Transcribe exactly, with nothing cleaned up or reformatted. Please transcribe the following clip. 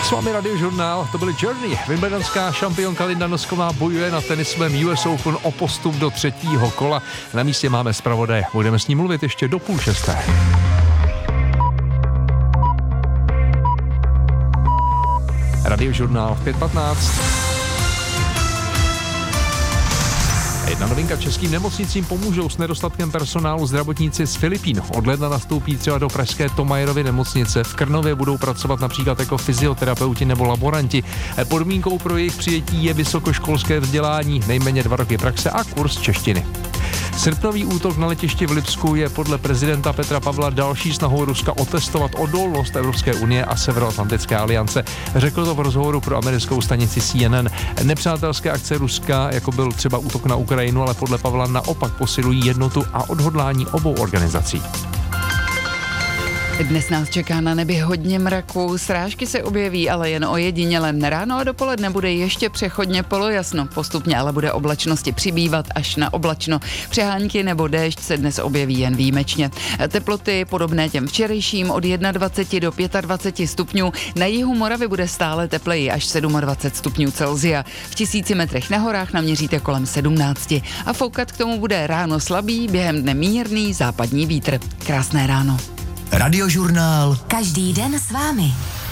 S vámi Radiožurnál, to byly Journey. Wimbledonská šampionka Linda Nosková bojuje na tenisovém U S Open o postup do třetího kola. Na místě máme zpravodaje, budeme s ním mluvit ještě do půl šesté. Radiožurnál v pět patnáct. Jedna novinka: českým nemocnicím pomůžou s nedostatkem personálu zdravotníci z Filipín. Od ledna nastoupí třeba do pražské Tomajerovy nemocnice. V Krnově budou pracovat například jako fyzioterapeuti nebo laboranti. Podmínkou pro jejich přijetí je vysokoškolské vzdělání, nejméně dva roky praxe a kurz češtiny. Srpnový útok na letišti v Lipsku je podle prezidenta Petra Pavla další snahou Ruska otestovat odolnost Evropské unie a Severoatlantické aliance. Řekl to v rozhovoru pro americkou stanici C N N. Nepřátelské akce Ruska, jako byl třeba útok na Ukrajinu, ale podle Pavla naopak posilují jednotu a odhodlání obou organizací. Dnes nás čeká na nebi hodně mraku, srážky se objeví, ale jen ojediněle. Ráno a dopoledne bude ještě přechodně polojasno, postupně ale bude oblačnosti přibývat až na oblačno. Přehánky nebo déšť se dnes objeví jen výjimečně. Teploty podobné těm včerejším od dvacet jedna do dvacet pět stupňů. Na jihu Moravy bude stále tepleji až dvacet sedm stupňů Celsia. V tisíci metrech na horách naměříte kolem sedmnáct. A foukat k tomu bude ráno slabý, během dne mírný západní vítr. Krásné ráno. Radiožurnál. Každý den s vámi.